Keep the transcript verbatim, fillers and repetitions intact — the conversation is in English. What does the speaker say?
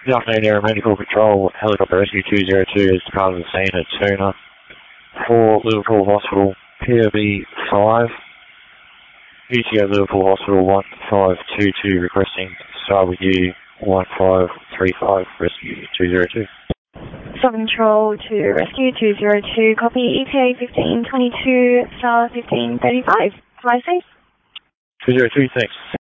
Good afternoon, Air Medical Control, Helicopter Rescue two zero two is departed the scene at Tuna for Liverpool Hospital, P O B five, U T O Liverpool Hospital one five two two, requesting to start with you one five three five, Rescue two zero two. Stop Control to Rescue two zero two, copy E T A fifteen twenty-two, star fifteen thirty-five. Fly safe. two zero two, thanks.